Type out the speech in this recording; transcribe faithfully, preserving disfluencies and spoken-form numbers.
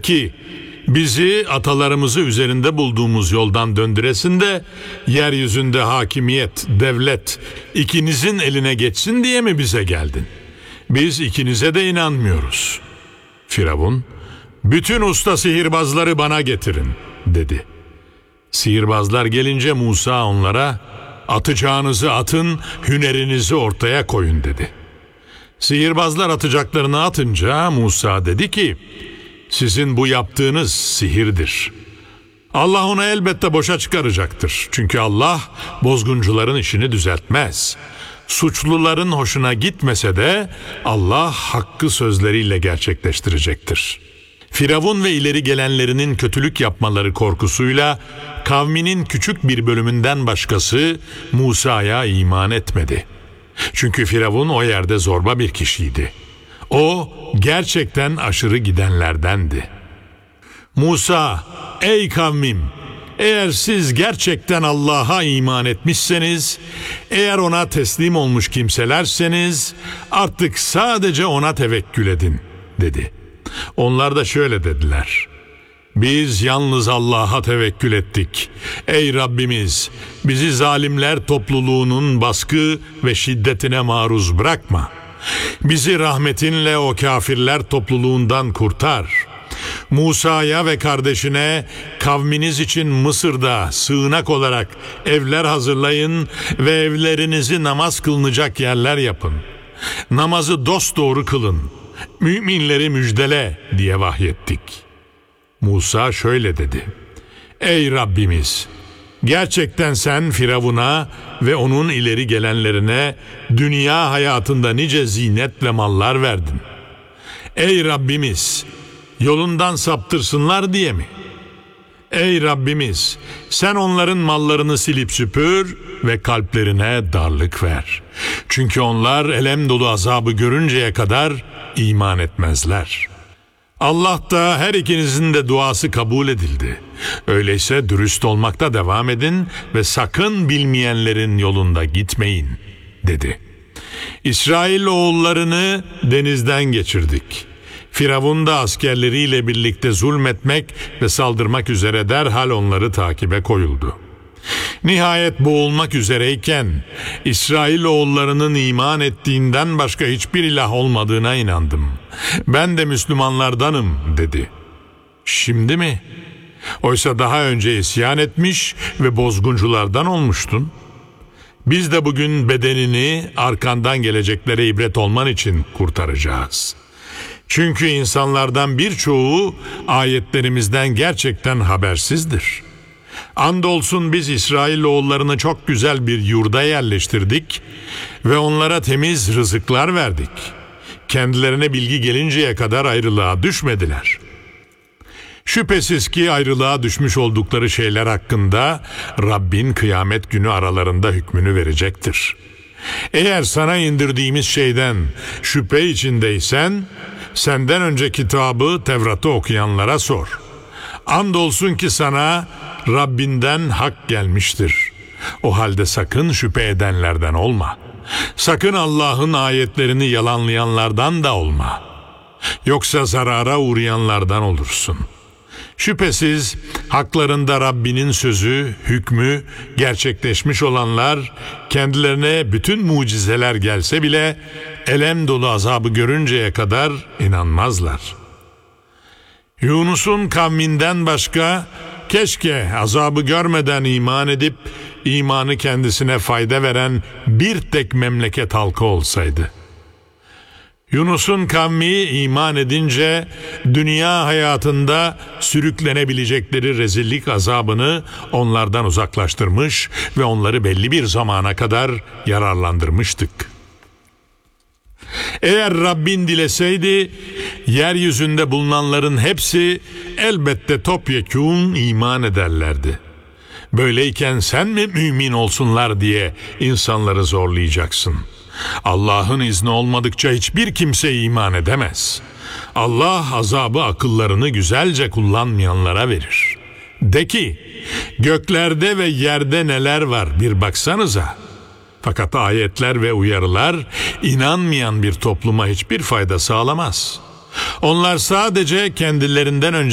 ki bizi atalarımızı üzerinde bulduğumuz yoldan döndüresin de yeryüzünde hakimiyet, devlet ikinizin eline geçsin diye mi bize geldin? Biz ikinize de inanmıyoruz. Firavun, bütün usta sihirbazları bana getirin dedi. Sihirbazlar gelince Musa onlara, atacağınızı atın, hünerinizi ortaya koyun dedi. Sihirbazlar atacaklarını atınca Musa dedi ki, sizin bu yaptığınız sihirdir. Allah onu elbette boşa çıkaracaktır. Çünkü Allah bozguncuların işini düzeltmez. Suçluların hoşuna gitmese de Allah hakkı sözleriyle gerçekleştirecektir. Firavun ve ileri gelenlerinin kötülük yapmaları korkusuyla kavminin küçük bir bölümünden başkası Musa'ya iman etmedi. Çünkü Firavun o yerde zorba bir kişiydi. O gerçekten aşırı gidenlerdendi. Musa, ey kavmim, eğer siz gerçekten Allah'a iman etmişseniz, eğer ona teslim olmuş kimselerseniz artık sadece ona tevekkül edin dedi. Onlar da şöyle dediler: biz yalnız Allah'a tevekkül ettik. Ey Rabbimiz, bizi zalimler topluluğunun baskı ve şiddetine maruz bırakma. Bizi rahmetinle o kafirler topluluğundan kurtar. Musa'ya ve kardeşine kavminiz için Mısır'da sığınak olarak evler hazırlayın ve evlerinizi namaz kılınacak yerler yapın. Namazı dosdoğru kılın. Müminleri müjdele diye vahyettik. Musa şöyle dedi: ey Rabbimiz, gerçekten sen Firavun'a ve onun ileri gelenlerine dünya hayatında nice zinet ve mallar verdin. Ey Rabbimiz, yolundan saptırsınlar diye mi? Ey Rabbimiz, sen onların mallarını silip süpür ve kalplerine darlık ver. Çünkü onlar elem dolu azabı görünceye kadar iman etmezler. Allah da her ikinizin de duası kabul edildi. Öyleyse dürüst olmakta devam edin ve sakın bilmeyenlerin yolunda gitmeyin dedi. İsrail oğullarını denizden geçirdik. Firavun da askerleriyle birlikte zulmetmek ve saldırmak üzere derhal onları takibe koyuldu. Nihayet boğulmak üzereyken İsrailoğullarının iman ettiğinden başka hiçbir ilah olmadığına inandım. Ben de Müslümanlardanım dedi. Şimdi mi? Oysa daha önce isyan etmiş ve bozgunculardan olmuştun. Biz de bugün bedenini arkandan geleceklere ibret olman için kurtaracağız. Çünkü insanlardan birçoğu ayetlerimizden gerçekten habersizdir. Andolsun biz İsrailoğullarını çok güzel bir yurda yerleştirdik ve onlara temiz rızıklar verdik. Kendilerine bilgi gelinceye kadar ayrılığa düşmediler. Şüphesiz ki ayrılığa düşmüş oldukları şeyler hakkında Rabbin kıyamet günü aralarında hükmünü verecektir. Eğer sana indirdiğimiz şeyden şüphe içindeysen, senden önce kitabı, Tevrat'ı okuyanlara sor. Andolsun ki sana Rabbinden hak gelmiştir. O halde sakın şüphe edenlerden olma. Sakın Allah'ın ayetlerini yalanlayanlardan da olma. Yoksa zarara uğrayanlardan olursun. Şüphesiz haklarında Rabbinin sözü, hükmü gerçekleşmiş olanlar, kendilerine bütün mucizeler gelse bile elem dolu azabı görünceye kadar inanmazlar. Yunus'un kavminden başka keşke azabı görmeden iman edip imanı kendisine fayda veren bir tek memleket halkı olsaydı. Yunus'un kavmi iman edince dünya hayatında sürüklenebilecekleri rezillik azabını onlardan uzaklaştırmış ve onları belli bir zamana kadar yararlandırmıştık. Eğer Rabbin dileseydi, yeryüzünde bulunanların hepsi elbette topyekûn iman ederlerdi. Böyleyken sen mi mümin olsunlar diye insanları zorlayacaksın? Allah'ın izni olmadıkça hiçbir kimse iman edemez. Allah azabı akıllarını güzelce kullanmayanlara verir. De ki, göklerde ve yerde neler var bir baksanıza. Fakat ayetler ve uyarılar inanmayan bir topluma hiçbir fayda sağlamaz. Onlar sadece kendilerinden önce